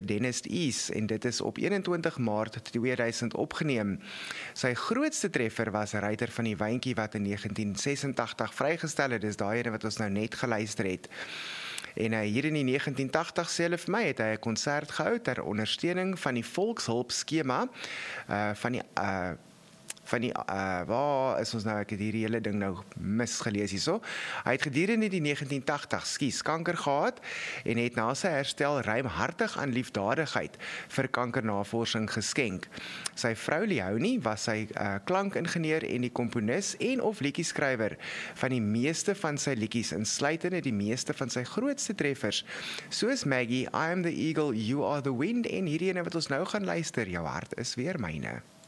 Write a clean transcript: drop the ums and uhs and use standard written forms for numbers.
Dennis East en dit is op 21 Maart 2000 opgeneem. Sy grootste treffer was 'n ryter van die wyntjie wat in 1986 vrygestel het, dis daai ene wat ons nou net geluister het. En hier in die 1980 sê hulle vir my, het hy 'n konsert gehou ter ondersteuning van die Volkshulp skema waar is ons nou, ek het hierdie hele ding nou misgelees hierso. Hy het gedurende die 1980 kanker gehad en het na sy herstel ruimhartig aan liefdadigheid vir kankernavorsing geskenk. Sy vrou Leonie was sy klankingenieur en die komponis en of liedjieskrywer van die meeste van sy liedjies, insluitende die meeste van sy grootste treffers, soos Maggie, I am the Eagle, You are the Wind en hierdie ene wat ons nou gaan luister, Jou hart is weer myne.